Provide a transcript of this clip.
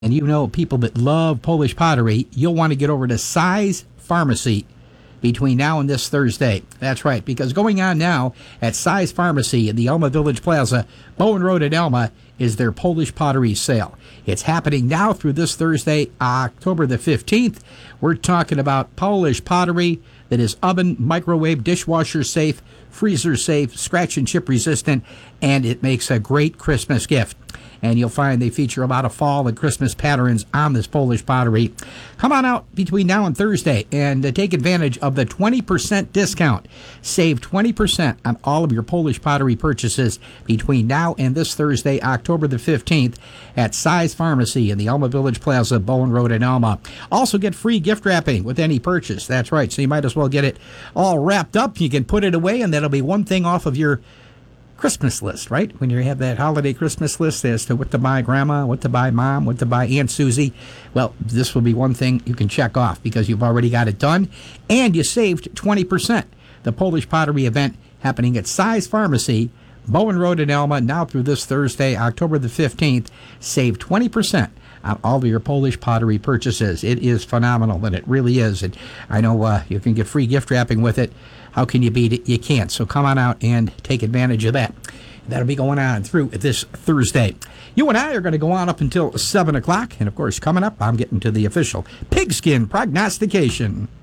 And you know people that love Polish pottery, you'll want to get over to Size Pharmacy between now and this Thursday. That's right, because going on now at Size Pharmacy in the Elma Village Plaza, Bowen Road in Elma, is their Polish pottery sale. It's happening now through this Thursday, October the 15th. We're talking about Polish pottery that is oven, microwave, dishwasher safe, freezer safe, scratch and chip resistant, and it makes a great Christmas gift. And you'll find they feature a lot of fall and Christmas patterns on this Polish pottery. Come on out between now and Thursday and take advantage of the 20% discount. Save 20% on all of your Polish pottery purchases between now and this Thursday, October the 15th, at Size Pharmacy in the Elma Village Plaza, Bowen Road in Elma. Also get free gift wrapping with any purchase. That's right, so you might as well get it all wrapped up. You can put it away, and that'll be one thing off of your Christmas list, right? When you have that holiday Christmas list as to what to buy Grandma, what to buy Mom, what to buy Aunt Susie. Well, this will be one thing you can check off because you've already got it done, and you saved 20%. The Polish Pottery event happening at Size Pharmacy, Bowen Road in Elma, now through this Thursday, October the 15th. Save 20% on all of your Polish pottery purchases. It is phenomenal, and it really is. And I know you can get free gift wrapping with it. How can you beat it? You can't. So come on out and take advantage of that. That'll be going on through this Thursday. You and I are going to go on up until 7 o'clock. And, of course, coming up, I'm getting to the official pigskin prognostication.